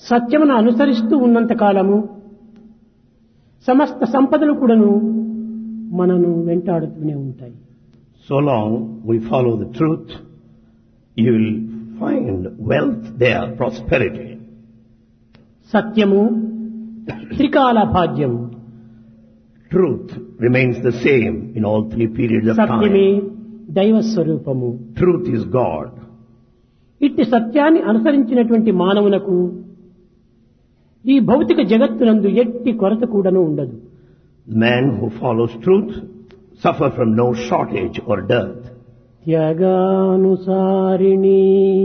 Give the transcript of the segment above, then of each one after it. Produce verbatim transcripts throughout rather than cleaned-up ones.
సత్యమును అనుసరిస్తూ ఉన్నంత కాలము సమస్త సంపదలు కూడాను మనను వెంటాడుతూనే ఉంటాయి. So long we follow the truth, you will find wealth there, prosperity. సత్యము త్రికాల భాగ్యము. Truth remains the same in all three periods of సత్యమే time. దైవ స్వరూపము. Truth is God. ఇట్టి సత్యాన్ని అనుసరించినటువంటి మానవునకు ఈ భౌతిక జగత్తునందు ఎట్టి కొరత కూడాను ఉండదు. The man who follows truth suffer from no shortage or dearth. త్యాగానుసారిణి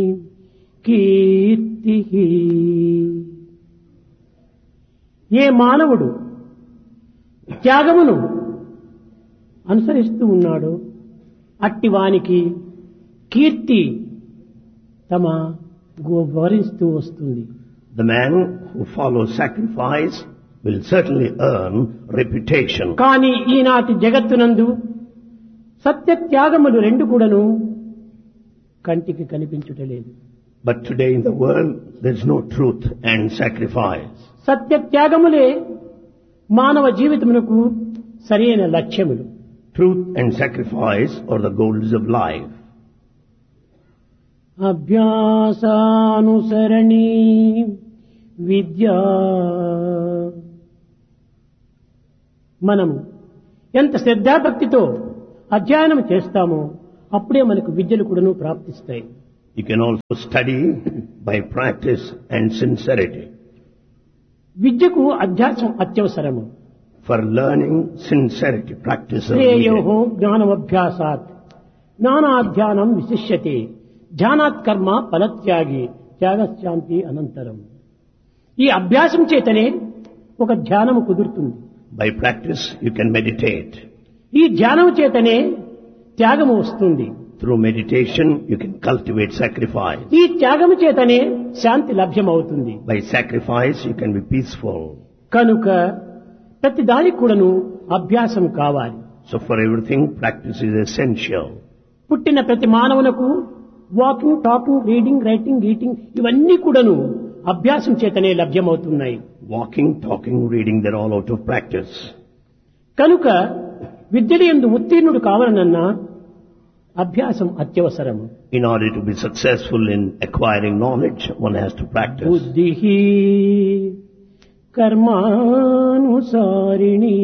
కీర్తి. ఏ మానవుడు త్యాగమును అనుసరిస్తూ ఉన్నాడో అట్టి వానికి కీర్తి తమ వరిస్తూ వస్తుంది. The man who follows sacrifice will certainly earn reputation. కానీ ఈనాటి జగత్తునందు సత్య త్యాగములు రెండు కూడాను కంటికి కనిపించుటలేదు. But today in the world there is no truth and sacrifice. సత్య త్యాగములే మానవ జీవితమునకు సరైన లక్ష్యములు. Truth and sacrifice are the goals of life. అభ్యాసానుసరణి విద్యా. మనము ఎంత శ్రద్ధాభక్తితో అధ్యయనం చేస్తామో అప్పుడే మనకు విద్యలు కూడాను ప్రాప్తిస్తాయి. You can also study by practice and sincerity. విద్యకు అధ్యాసం అత్యవసరము. For learning, sincerity, practice are శ్రేయోహో needed. జ్ఞానమభ్యాసాత్ జ్ఞానాధ్యానం విశిష్యతే ధ్యానాత్ కర్మ ఫలత్యాగి త్యాగశాంతి అనంతరం. ఈ అభ్యాసం చేతనే ఒక ధ్యానము కుదురుతుంది. By practice you can meditate. ఈ ధ్యానం చేతనే త్యాగము వస్తుంది. Through meditation you can cultivate sacrifice. ఈ త్యాగము చేతనే శాంతి లభ్యమవుతుంది. By sacrifice you can be peaceful. కనుక ప్రతి దానికి కూడాను అభ్యాసం కావాలి. So for everything practice is essential. పుట్టిన ప్రతి మానవునకు walking, talking, reading, writing, eating ఇవన్నీ కూడాను అభ్యాసం చేతనే లభ్యమవుతున్నాయి. Walking, talking, reading, they're all out of practice. కనుక విద్యల యందు ఉత్తీర్ణుడు కావాలనన్నా అభ్యాసం అత్యవసరము. In order to be successful in acquiring knowledge, one has to practice. బుద్ధి కర్మానుసారిణి.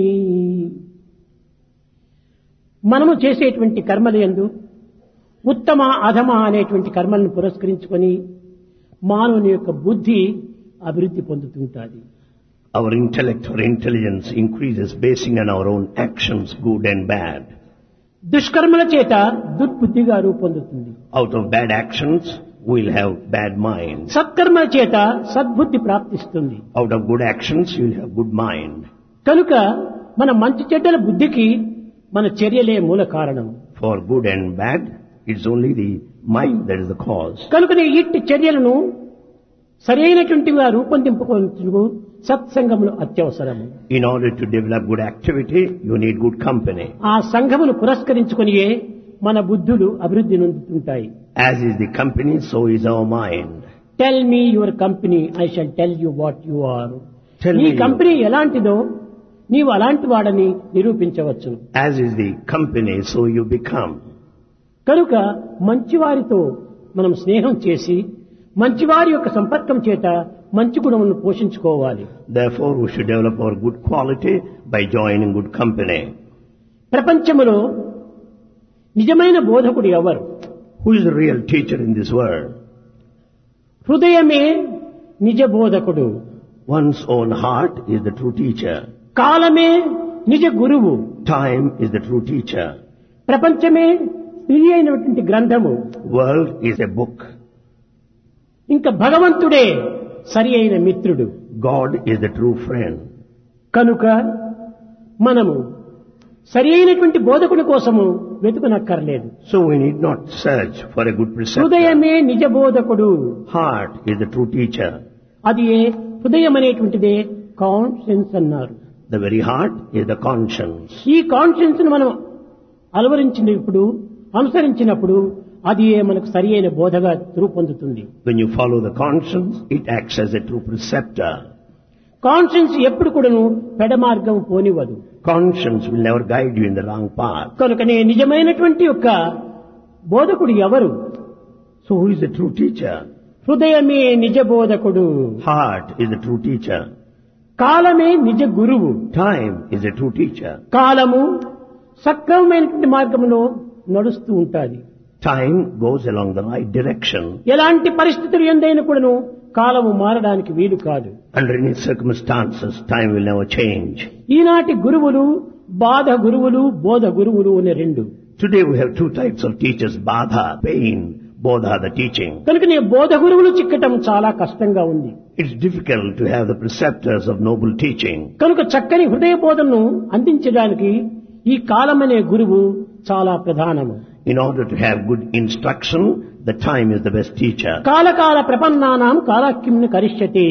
మనము చేసేటువంటి కర్మల యందు ఉత్తమ అధమ అనేటువంటి కర్మలను పురస్కరించుకొని మానవుని యొక్క బుద్ధి అభివృద్ధి పొందుతుంటుంది. Our intellect or intelligence increases basing on our own actions, good and bad. దుష్కర్మల చేత దుర్బుద్ధిగా రూపొందుతుంది. Out of bad actions, we'll have bad minds. సత్కర్మల చేత సద్బుద్ధి ప్రాప్తిస్తుంది. Out of good actions, you'll have good mind. కనుక మన మంచి చెడ్డల బుద్ధికి మన చర్యలే మూల కారణం. For good and bad, it's only the mind that is the cause. కనుకనే ఇట్టి చర్యలను సరైనటువంటిగా రూపొందింపుకొనుటకు సత్సంగములు అత్యవసరము. In order to develop good activity, you need good company. ఆ సంఘమును పురస్కరించుకొనియే మన బుద్ధులు అభివృద్ధి నొందుతుంటాయి. As is the company, so is our mind. Tell me your company, I shall tell you what you are. Tell నీ me company ఎలాంటిదో నీవు అలాంటి వాడని నిరూపించవచ్చు. As is the company, so you become. కనుక మంచివారితో మనం స్నేహం చేసి మంచివారి యొక్క సంపర్కం చేత మంచి గుణములను పోషించుకోవాలి. Therefore, we should develop our good quality by joining good company. ప్రపంచములో నిజమైన బోధకుడు ఎవరు? Who is the real teacher in this world? హృదయమే నిజ బోధకుడు. One's own heart is the true teacher. కాలమే నిజ గురువు. Time is the true teacher. ప్రపంచమే స్త్రీ అయినటువంటి గ్రంథము. World is a book. ఇంకా భగవంతుడే సరి అయిన మిత్రుడు. God is the true friend. కనుక మనము సరి అయినటువంటి బోధకుని కోసము వెతుకనక్కర్లేదు. So we need not search for a good preceptor. హృదయమే నిజ బోధకుడు. Heart is the true teacher. అది ఏ హృదయం అనేటువంటిదే కాన్షియన్స్ అన్నారు. The very heart is the conscience. ఈ కాన్షియన్స్ ను మనం అలవరించినప్పుడు అనుసరించినప్పుడు అది మనకు సరి అయిన బోధగా రూపొందుతుంది. When you follow the conscience, it acts as a true preceptor. Conscience ఎప్పుడు కూడాను పెడ మార్గం పోనివ్వదు. Conscience will never guide you in the wrong path. కనుకనే నిజమైనటువంటి యొక్క బోధకుడు ఎవరు? So who is the true teacher? హృదయమే నిజ బోధకుడు. Heart is the true teacher. కాలమే నిజ గురువు. Time is a true teacher. కాలము సక్రమమైనటువంటి మార్గంలో నడుస్తూ ఉంటాది. Time goes along the right direction. ఎలాంటి పరిస్థితులు ఎందైనా కూడాను కాలము మారడానికి వీలు కాదు. Under any circumstances, time will never change. ఈనాటి గురువులు బాధ గురువులు బోధ గురువులు అనే రెండు. Today we have two types of teachers, Badha, pain, Bodha, the teaching. కనుకనే బోధ గురువులు చిక్కటం చాలా కష్టంగా ఉంది. It's difficult to have the preceptors of noble teaching. కనుక చక్కని హృదయ బోధనను అందించడానికి ఈ కాలమనే గురువు చాలా ప్రధానము. In order to have good instruction, the time is the best teacher. కాలకాల ప్రపన్నానాం కాలాక్యంను కరిష్యతే.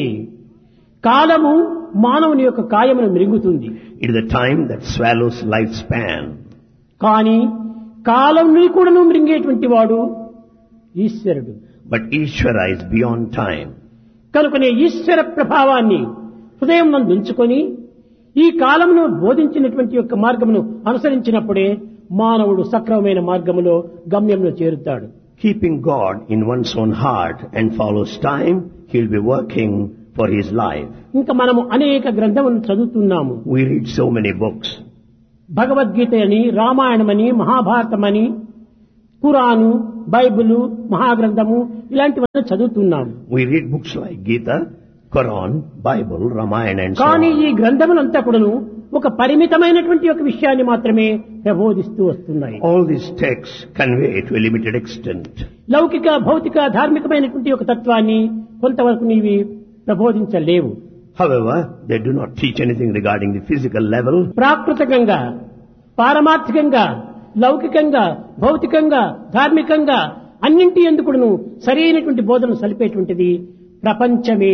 కాలము మానవుని యొక్క కాయమును మృంగుతుంది. It is the time that swallows lifespan. కానీ కాలంని కూడాను మృంగేటువంటి వాడు ఈశ్వరుడు. But Ishvara is beyond time. కనుకనే ఈశ్వర ప్రభావాన్ని హృదయం నందు ఉంచుకొని ఈ కాలమును బోధించినటువంటి యొక్క మార్గమును అనుసరించినప్పుడే మానవుడు సక్రమమైన మార్గములో గమ్యంలో చేరుతాడు. Keeping God in one's own heart and follows time, he'll be working for his life. ఇంకా మనము అనేక గ్రంథములను చదువుతున్నాము. We read so many books. Bhagavad Gita అని, రామాయణమని, మహాభారతమని, ఖురాను, బైబిలు, మహాగ్రంథము ఇలాంటివన్నీ చదువుతున్నాము. We read books like Gita, Quran, Bible, Ramayana and so కానీ on. ఈ గ్రంథములంతా కూడాను ఒక పరిమితమైనటువంటి ఒక విషయాన్ని మాత్రమే ప్రబోధిస్తూ వస్తున్నాయి. All these texts convey to a limited extent. లౌకిక భౌతిక ధార్మికమైనటువంటి ఒక తత్వాన్ని కొంతవరకు నీవి ప్రబోధించలేవు. However, they do not teach anything regarding the physical level. ప్రాకృతికంగా, పారమార్థికంగా, లౌకికంగా, భౌతికంగా, ధార్మికంగా అన్నింటి ఎందుకును సరైనటువంటి బోధన సలిపేటువంటిది ప్రపంచమే.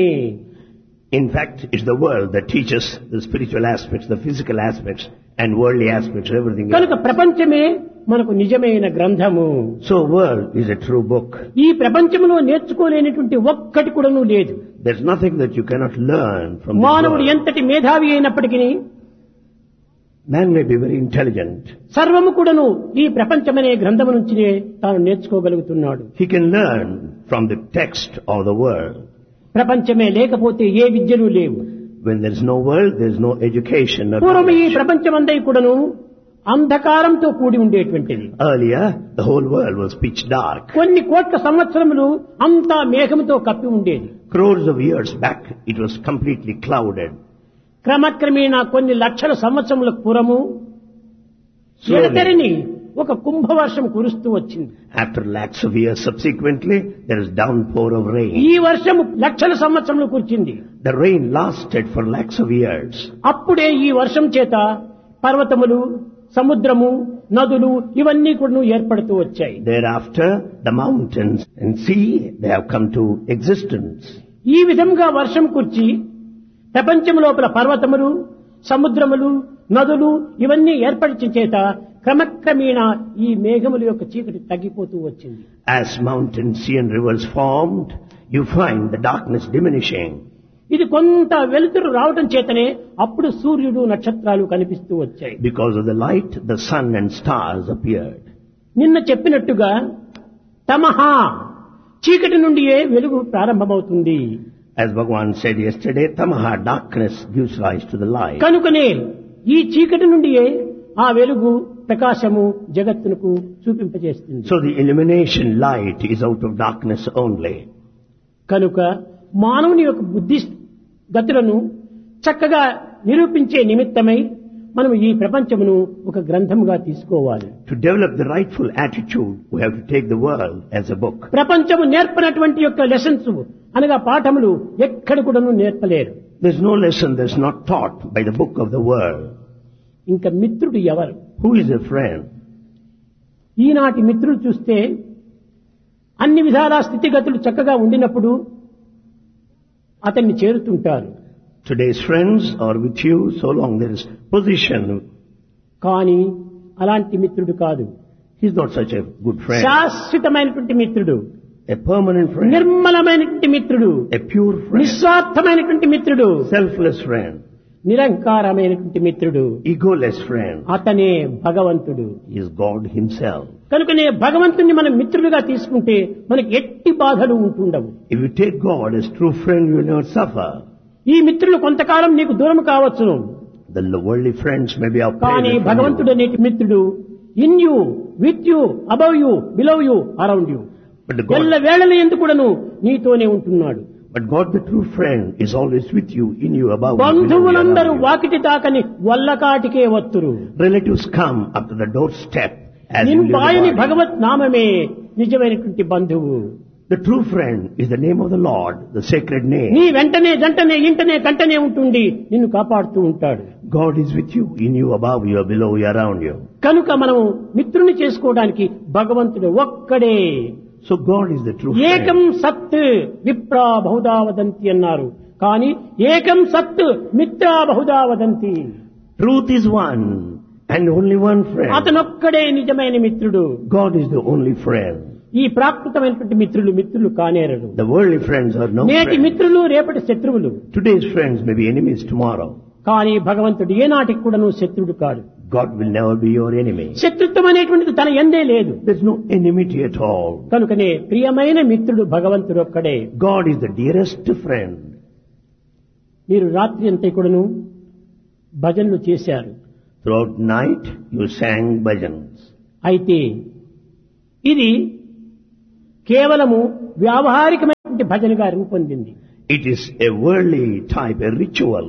In fact, it's the world that teaches the spiritual aspects, the physical aspects and worldly aspects, everything else. కనుక ప్రపంచమే మనకు నిజమైన గ్రంథము. So world is a true book. ఈ ప్రపంచంలో నేర్చుకోలేనటువంటి ఒక్కటి కూడాను లేదు. There's nothing that you cannot learn from this మానవుడు world. ఎంతటి మేధావి అయినప్పటికీ Man may be very intelligent. సర్వము కూడాను ఈ ప్రపంచమనే గ్రంథము నుంచినే తాను నేర్చుకోగలుగుతున్నాడు. He can learn from the text of the world. ప్రపంచమే లేకపోతే ఏ విద్యలు లేవు. When there is no world, there is no education. Or పూర్వం ఈ knowledge. ప్రపంచమందై కూడాను అంధకారంతో కూడి ఉండేటువంటిది. Earlier, the whole world was pitch dark. కొన్ని కోట్ల సంవత్సరములు అంతా మేఘముతో కప్పి ఉండేది. Crores of years back, it was completely clouded. క్రమక్రమేణా కొన్ని లక్షల సంవత్సరముల పూర్వము Slowly. ఎడతెరిని ఒక కుంభవర్షం కురుస్తూ వచ్చింది. After lakhs of years subsequently, there is downpour of rain. ఈ వర్షము లక్షల సంవత్సరములు కురిచింది. The rain lasted for lakhs of years. అప్పుడే ఈ వర్షం చేత పర్వతములు, సముద్రము, నదులు ఇవన్నీ కూడా ఏర్పడుతూ వచ్చాయి. Thereafter, the mountains and sea, they have come to existence. ఈ విధంగా వర్షం కుర్చి ప్రపంచం లోపల పర్వతములు, సముద్రములు, నదులు ఇవన్నీ ఏర్పడిన చేత క్రమక్రమేణా ఈ మేఘముల యొక్క చీకటి తగ్గిపోతూ వచ్చింది. As mountains, sea and rivers formed, you find the darkness diminishing. ఇది కొంత వెలుతురు రావటం చేతనే అప్పుడు సూర్యుడు నక్షత్రాలు కనిపిస్తూ వచ్చాయి. Because of the light, the sun and stars appeared. నిన్న చెప్పినట్టుగా తమహా చీకటి నుండియే వెలుగు ప్రారంభమవుతుంది. As Bhagavan said yesterday, tamaha, darkness, gives rise to the light. కనుకనే ఈ చీకటి నుండియే ఆ వెలుగు ప్రకాశము జగత్తునకు చూపింపజేస్తుంది. So the illumination light is out of darkness only. కనుక మానవుని యొక్క బుద్ధి గతులను చక్కగా నిరూపించే నిమిత్తమై మనం ఈ ప్రపంచమును ఒక గ్రంథముగా తీసుకోవాలి. To develop the rightful attitude, we have to take the world as a book. ప్రపంచము నేర్పనటువంటి యొక్క లెసన్స్ అనగా పాఠములు ఎక్కడ కూడాను నేర్పలేరు. There's no lesson that's not taught by the book of the world. ఇంకా మిత్రుడు ఎవరు? Who is a friend? ఈనాటి మిత్రులు చూస్తే అన్ని విధాల స్థితిగతులు చక్కగా ఉండినప్పుడు అతన్ని చేరుతుంటారు. Today's friends are with you so long there is position. కానీ అలాంటి మిత్రుడు కాదు. He's not such a good friend. శాశ్వతమైనటువంటి మిత్రుడు, A permanent friend. నిర్మలమైనటువంటి మిత్రుడు, A pure friend. నిస్వార్థమైనటువంటి మిత్రుడు, Selfless friend. నిరంకారమైనటువంటి మిత్రుడు, Egoless friend. అతనే భగవంతుడు. He is God himself. కనుకనే భగవంతుని మనం మిత్రులుగా తీసుకుంటే మనకి ఎట్టి బాధలు ఉంటుండవు. If you take God as true friend, you will not suffer. ఈ మిత్రులు కొంతకాలం నీకు దూరం కావచ్చును, The worldly friends may be out కానీ there. భగవంతుడు అనేటి మిత్రుడు in you, with you, above you, below you, around you, But the ఎల్ల God, వేళల ఎందుకుడను నీతోనే ఉంటున్నాడు. but God, the true friend, is always with you, in you, above you, below you, బంధువులందరూ around you. Vakiti తాకని వల్లకాటికే వత్తురు. Relatives come up to the doorstep as you live నింబాయని the body. భగవత్ నామమే నిజమైనటువంటి బంధువు. The true friend is the name of the Lord, the sacred name. నీ వెంటనే జంటనే ఇంటనే కంటనే ఉంటుండి నిన్ను కాపాడుతూ ఉంటాడు. God is with you, in you, above you, below you, around you. కనుక మనం మిత్రుని చేసుకోవడానికి భగవంతుడు ఒక్కడే. So God is the true ఏకం friend. సత్ విప్రా బహుదా వదంతి అన్నారు, కానీ ఏకం సత్ Mitra Bahuda వదంతి. Truth is one, and only one friend. అతనొక్కడే నిజమైన మిత్రుడు. God is the only friend. ఈ ప్రాకృతమైనటువంటి మిత్రులు మిత్రులు కానేరరు. The worldly friends are no నేటి friends. మిత్రులు రేపటి శత్రువులు. Today's friends may be enemies tomorrow. కానీ భగవంతుడు ఏనాటికి కూడా నువ్వు శత్రుడు కాడు. God will never be your enemy. శత్రుత్వం అనేటువంటిది తన ఎందే లేదు. There's no enmity at all. కనుకనే ప్రియమైన మిత్రుడు భగవంతుడు ఒక్కడే. God is the dearest friend. మీరు రాత్రి అంతా కూడాను భజనలు చేశారు. Throughout night you sang bhajans. అయితే ఇది కేవలము వ్యావహారికమైనటువంటి భజనగా రూపొందింది. It is a worldly type, a ritual.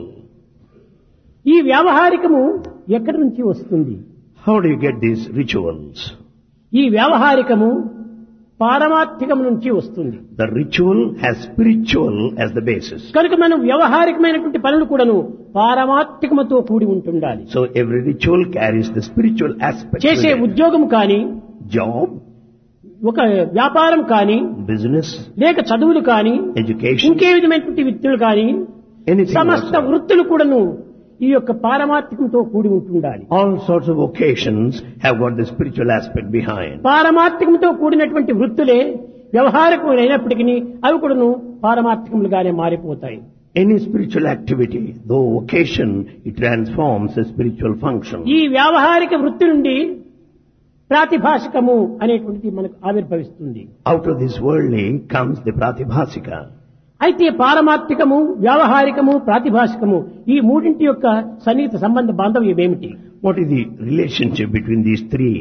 ఈ వ్యావహారికము ఎక్కడి నుంచి వస్తుంది? How do you get these rituals? ఈ వ్యావహారికము పారమార్థికం నుంచి వస్తుంది. The ritual has spiritual as the basis. కనుక మనం వ్యవహారికమైనటువంటి పనులు కూడాను పారమార్థికముతో కూడి ఉంటుండాలి. So every ritual carries the spiritual aspect. చేసే with it. ఉద్యోగం కానీ, Job, ఒక వ్యాపారం కానీ, business, లేక చదువులు కానీ, education, ఇంకే విధమైనటువంటి వృత్తులు కానీ, anything సమస్త whatsoever. వృత్తులు కూడాను ఈ యొక్క పారమార్థికంతో కూడి ఉంటుండాలి. All sorts of vocations have got the spiritual aspect behind. పారమార్థికంతో కూడినటువంటి వృత్తులే వ్యవహారికములు అయినప్పటికీ అవి కూడాను పారమార్థికములుగానే మారిపోతాయి. Any spiritual activity, though vocation, it transforms a spiritual function. ఈ వ్యావహారిక వృత్తి నుండి ప్రాతిభాషికము అనేటువంటిది మనకు ఆవిర్భవిస్తుంది. Out of this worldly comes the pratibhasika. అయితే పారమార్థికము, వ్యావహారికము, ప్రాతిభాషికము ఈ మూడింటి యొక్క సన్నిహిత సంబంధ బాంధవ్యం ఏమిటి? What is the relationship between these three?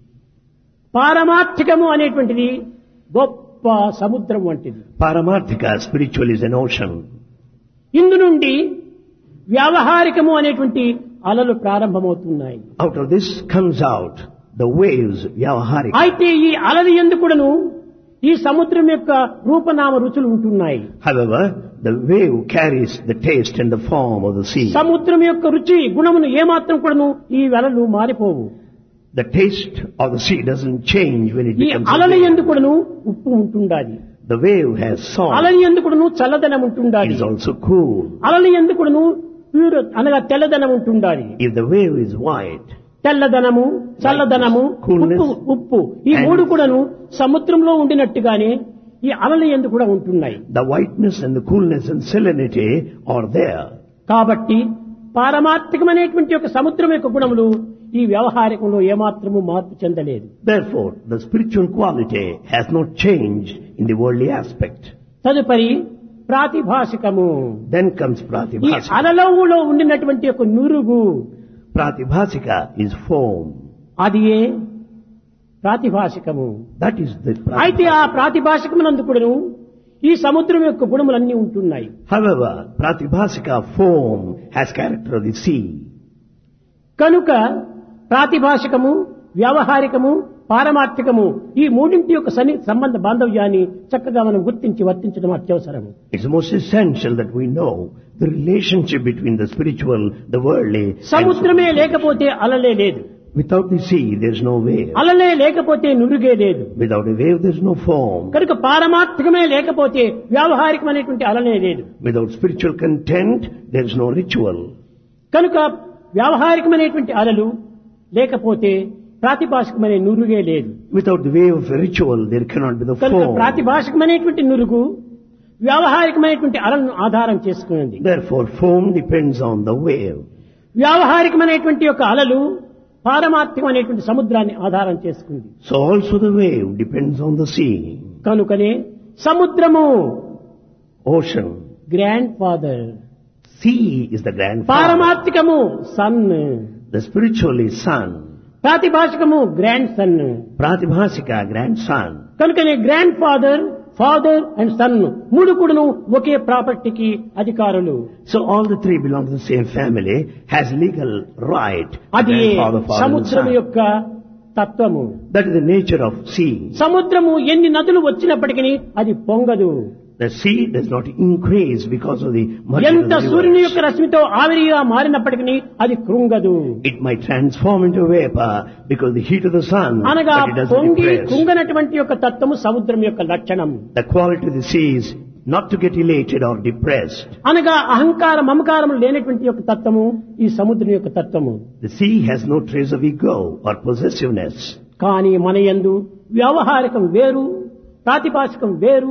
పారమార్థికము అనేటువంటిది గొప్ప సముద్రం వంటిది. Paramarthika, spiritual, is an ocean. ఇందు నుండి వ్యావహారికము అనేటువంటి అలలు ప్రారంభమవుతున్నాయి. Out of this comes out the waves, vyavaharika. అయితే ఈ అలలు ఎందుకును ఈ సముద్రం యొక్క రూపనామ రుచులు ఉంటున్నాయి. However, the wave carries the taste and the form of the sea. సముద్రం యొక్క రుచి గుణమును ఏమాత్రం కూడాను ఈ అలలు మారిపోవు. The taste of the sea doesn't change when it ఈ becomes a అలల wave. ఎందుకును ఉప్పు ఉంటుండాలి. The wave has salt. అలల ఎందుకును చల్లదనం It ఉంటుండాలి. is also cool. అలల ఎందుకును ప్యూర్ అనగా తెల్లదనం ఉంటుండాలి. If the wave is white, తెల్లదనము, చల్లదనము, Coolness. ఉప్పు ఉప్పు ఈ And- మూడు కూడాను సముద్రంలో ఉండినట్టుగానే ఈ అలల ఎందు కూడా ఉంటున్నాయి. the whiteness and the coolness and salinity are there. కాబట్టి పారమార్థికమైనటువంటి ఒక సముద్రం యొక్క గుణములు ఈ వ్యవహారికంలో ఏమాత్రము మార్పు చెందలేదు. Therefore, the spiritual quality has not changed in the worldly aspect. తదుపరి ప్రాతిభాషికము. Then comes ఈ pratibhasika. అలలవులో ఉండినటువంటి ఒక నురుగు, Pratibhasika is foam. అది ఏ ప్రాతిభాషికము. That is the అయితే pratibhasika. ఆ ప్రాతిభాషికమునందు కూడాను ఈ సముద్రం యొక్క గుణములన్నీ ఉంటున్నాయి. However, pratibhasika foam has character of the sea. కనుక ప్రాతిభాషికము, వ్యవహారికము, పారమార్థికము ఈ మూడింటి యొక్క సన్ని సంబంధ బాంధవ్యాన్ని చక్కగా మనం గుర్తించి వర్తించడం అత్యవసరము. It's most essential that we know the relationship between the spiritual, the worldly. and సముద్రమే లేకపోతే అలలే లేదు. Without the sea, there's no wave. అలలే లేకపోతే నురుగే లేదు. Without a wave, there's no foam. కనుక పారమార్థికమే లేకపోతే వ్యావహారికమైనటువంటి అలనే లేదు. Without spiritual content, there's no ritual. కనుక వ్యావహారికమైనటువంటి అలలు లేకపోతే ప్రాతిభాషికమనే నురుగే లేదు. Without the way of ritual, there cannot be the కనుక form. ప్రాతిభాషికమైనటువంటి నురుగు వ్యావహారికమైనటువంటి అలను ఆధారం చేసుకున్నది. Therefore, form depends on the wave. వ్యావహారికమైనటువంటి యొక్క అలలు పారమార్థికమైనటువంటి సముద్రాన్ని ఆధారం చేసుకుంది. So also the wave depends on the sea. కనుకనే సముద్రము Ocean. Grand father, Sea is the grandfather. పారమార్థికము sun, The spiritual is sun. ప్రాతిభాషికము grand son. Pratibhasika, grandson. కనుకనే grand father, father and sun మూడు కూడాను ఒకే ప్రాపర్టీకి అధికారులు. So all the three belong to the same family, has legal right. అది Grandfather, father, and సముద్రం son. యొక్క తత్వము. That is the nature of sea. సముద్రము ఎన్ని నదులు వచ్చినప్పటికీ అది పొంగదు. The sea does not increase because of the merger of ఎంత the సూర్యుని rivers. యొక్క రశ్మితో ఆవిరిగా మారినప్పటికీ అది కృంగదు. It might transform into vapor because the heat of the sun, అనగా but it doesn't పొంగి depress. కృంగనటువంటి యొక్క తత్వము సముద్రం యొక్క లక్షణం. The quality of the sea is not to get elated or depressed. అనగా అహంకార మమకారం లేనటువంటి యొక్క తత్వము ఈ సముద్రం యొక్క తత్వము. The sea has no trace of ego or possessiveness. కానీ మన యందు వ్యవహారికం వేరు, ప్రాతిభాషికం వేరు,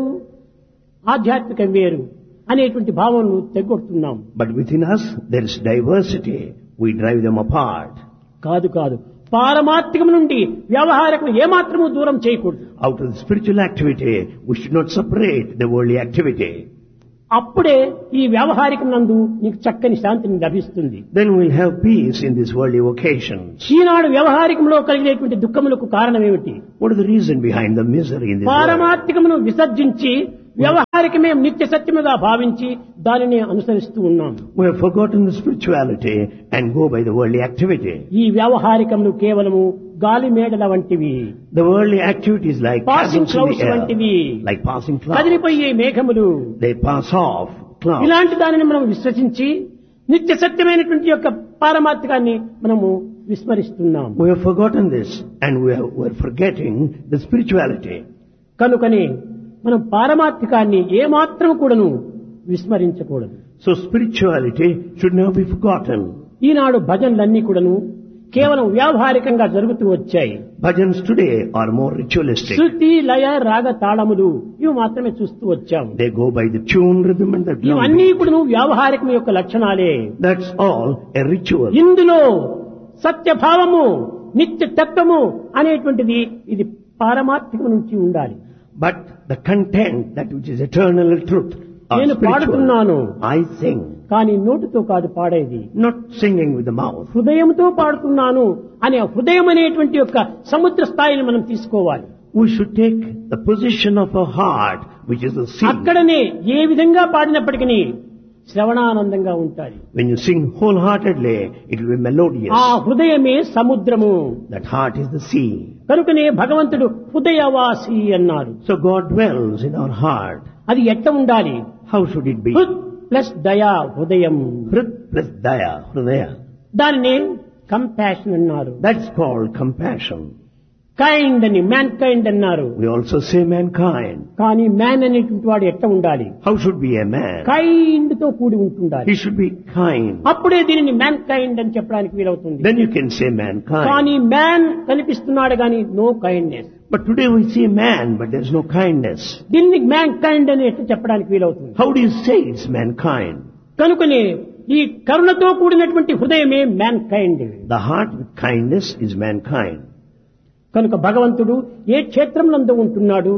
ఆధ్యాత్మికం వేరు అనేటువంటి భావనను తెగొడుతున్నాం. But within us there is diversity. We drive them apart. కాదు కాదు పారమార్థికం నుండి వ్యవహారికం ఏమాత్రము దూరం చేయకూడదు. Out of the spiritual activity, we should not separate the worldly activity. అప్పుడే ఈ వ్యవహారికం నందు నీకు చక్కని శాంతిని లభిస్తుంది. Then we'll have peace in these worldly vocations. ఈనాడు వ్యవహారికంలో కలిగేటువంటి దుఃఖములకు కారణం ఏమిటి? What is the reason behind the misery in this world? పారమార్థికమును విసర్జించి వ్యవహారికమే నిత్య సత్యముగా భావించి దానిని అనుసరిస్తూ ఉన్నాం. We have forgotten the spirituality and go by the worldly activity. ఈ వ్యవహారికములు కేవలము గాలి మేడల వంటివి, The worldly activities like passing passing through clouds the వంటివి, air, like passing clouds. కదిలిపోయే మేఘములు, They pass off clouds. ఇలాంటి దానిని మనం విశ్వసించి నిత్య సత్యమైనటువంటి యొక్క పారమార్థికాన్ని మనము విస్మరిస్తున్నాం. We have forgotten this and we are, we are forgetting the spirituality. కనుకనే మనం పారమార్థికాన్ని ఏమాత్రం కూడాను విస్మరించకూడదు. So spirituality should never be forgotten. ఈనాడు భజనలన్నీ కూడాను కేవలం వ్యావహారికంగా జరుగుతూ వచ్చాయి. Bhajans today are more ritualistic. శృతి, లయ, రాగ, తాళములు ఇవి మాత్రమే చూస్తూ వచ్చాము. They go by the tune, rhythm and the drum ఇవన్నీ beat. కూడాను వ్యావహారికం యొక్క లక్షణాలే. That's all a ritual. ఇందులో సత్యభావము, నిత్య తత్వము అనేటువంటిది ఇది పారమార్థికం నుంచి ఉండాలి. But the content, that which is eternal truth, are నేను పాడుతున్నాను, spiritual. I sing, కానీ నోటితో కాదు పాడేది, not singing with the mouth. హృదయంతో పాడుతున్నాను అనే హృదయం అనేటువంటి యొక్క సముద్ర స్థాయిని మనం తీసుకోవాలి. We should take the position of our heart, which is the sea. అక్కడనే ఏ విధంగా పాడినప్పటికీ శ్రవణానందంగా ఉంటాయి. When you sing wholeheartedly, it will be melodious. ఆ హృదయమే సముద్రము. That heart is the sea. కనుకనే భగవంతుడు హృదయవాసి అన్నారు. So God dwells in our heart. అది ఎట్లా ఉండాలి? How should it be? హృద్ plus దయా హృదయం. Hrit plus daya, hridaya. దానినే కంపాషన్ అన్నారు. That's called compassion. కైండ్ అని, మ్యాన్ కైండ్ అన్నారు. We also say mankind. కానీ మ్యాన్ అనేటువంటి వాడు ఎట్లా ఉండాలి? How should be a man? Kind తో కూడి ఉంటుండాలి. He should be kind. అప్పుడే దీనిని మ్యాన్ కైండ్ అని చెప్పడానికి వీలవుతుంది. Then you can say mankind. కానీ మ్యాన్ కనిపిస్తున్నాడు కానీ no kindness. But today we see man, but there's no kindness. దీన్ని మ్యాన్ కైండ్ అని ఎట్లా చెప్పడానికి వీలవుతుంది? How do you say it's mankind? కనుకనే ఈ కరుణతో కూడినటువంటి హృదయమే man kind. The heart with kindness is mankind. కనుక భగవంతుడు ఏ క్షేత్రంలో ఉంటున్నాడు,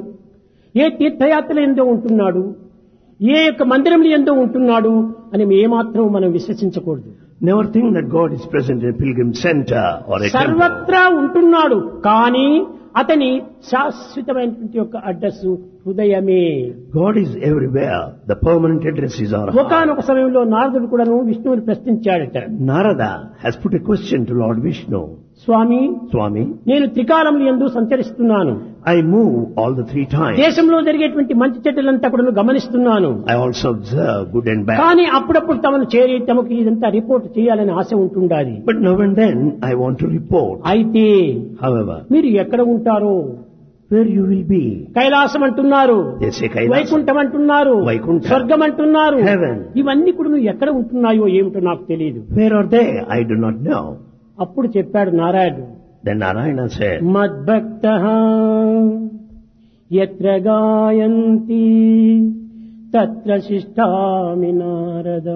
ఏ తీర్థయాత్రలు ఎందో ఉంటున్నాడు, ఏ యొక్క మందిరంలో ఎందో ఉంటున్నాడు అని ఏమాత్రం మనం విశ్వసించకూడదు. Never think that God is present in a pilgrim center or a temple. సర్వత్రా ఉంటున్నాడు, కానీ అతని శాశ్వతమైనటువంటి యొక్క అడ్రస్ హృదయమే. God is everywhere. The permanent address is our heart. ఒకానొక సమయంలో నారదుడు కూడాను విష్ణువుని ప్రశ్నించాడట. Narada has put a question to Lord Vishnu. Swamy, Swami, నేను త్రికాలములు యందు సంచరిస్తున్నాను. I move all the three times. దేశంలో జరిగేటువంటి మంచి చెడ్డలంతా కూడా గమనిస్తున్నాను. I also observe good and bad. కానీ అప్పుడప్పుడు తమను చేరి తమకు ఇదంతా రిపోర్ట్ చేయాలని ఆశ ఉంటుండాలి. But now and then I want to report. అయితే However, మీరు ఎక్కడ ఉంటారో? where you will be? Kailasam అంటున్నారు, They say Kailasam. వైకుంఠం అంటున్నారు, వైకుంఠం. స్వర్గం అంటున్నారు. Heaven. ఇవన్నీ కూడా నువ్వు ఎక్కడ ఉంటున్నాయో ఏమిటో నాకు తెలియదు. Where are they? I do not know. అప్పుడు చెప్పాడు నారాయణుడు, Then Narayana said, మద్భక్తః యత్ర గాయంతి తత్ర శిష్టామి నారద.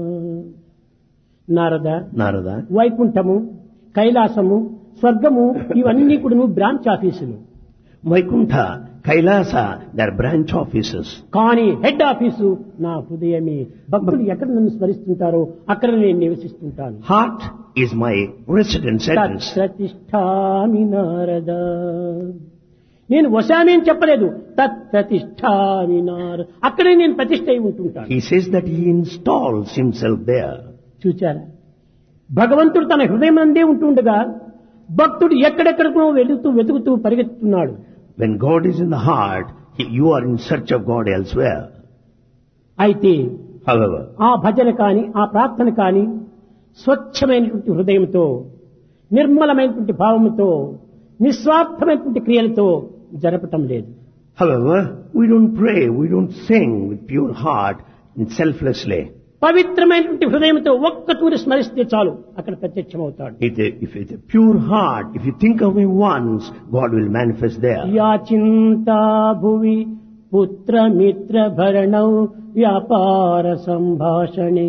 నారద, Narada, వైకుంఠము, కైలాసము, స్వర్గము ఇవన్నీ కూడా బ్రాంచ్ ఆఫీసులు. Vaikuntha, Kailasa, they are branch offices. కానీ హెడ్ ఆఫీసు నా హృదయమే. భక్తులు ఎక్కడ నన్ను స్మరిస్తుంటారో అక్కడ నేను నివసిస్తుంటాను. Heart is my residence address. తత్ప్రతిష్ఠామి Narada. నేను వశామి అని చెప్పలేదు, తత్ప్రతిష్ఠామి నారద. అక్కడే నేను ప్రతిష్ఠ అయి ఉంటుంటాను. He says that he installs himself there. చూచారా, భగవంతుడు తన హృదయం అందే ఉంటుండగా భక్తుడు ఎక్కడెక్కడికో వెతుకుతూ వెతుకుతూ పరిగెత్తుతున్నాడు. When God is in the heart, he, you are in search of God elsewhere. అయితే However, ఆ భజన కాని ఆ ప్రార్థన కాని స్వచ్ఛమైనటువంటి హృదయంతో, నిర్మలమైనటువంటి భావముతో, నిస్వార్థమైనటువంటి క్రియలతో జరపటం లేదు. however, we don't pray, we don't sing with pure heart and selflessly. పవిత్రమైనటువంటి హృదయంతో ఒక్క తూరి స్మరిస్తే చాలు, అక్కడ ప్రత్యక్షమవుతాడు. If, a, if it's a pure heart, if you think of him once, God will manifest there. యాచింతా భువి పుత్ర మిత్ర భరణౌ వ్యాపార సంభాషణే.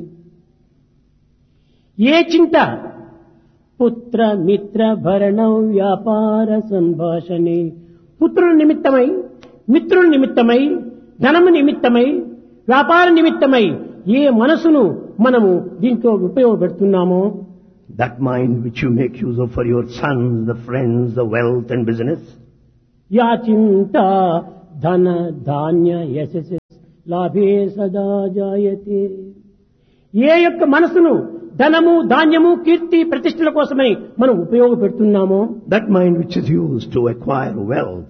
ఏ చింత? పుత్ర మిత్ర భరణౌ వ్యాపార సంభాషణే. పుత్రుల నిమిత్తమై, మిత్రుల నిమిత్తమై, ధనము నిమిత్తమై, వ్యాపార నిమిత్తమై ఏ మనసును మనము దీంట్లో ఉపయోగపెడుతున్నామో, That mind which you make use of for your sons, the friends, the wealth and business, యాచింత ధన ధాన్య యశస్ లాభే సదా జాయతే. ఏ యొక్క మనసును ధనము, ధాన్యము, కీర్తి, ప్రతిష్టల కోసమై మనం ఉపయోగపెడుతున్నామో, that mind which is used to acquire wealth,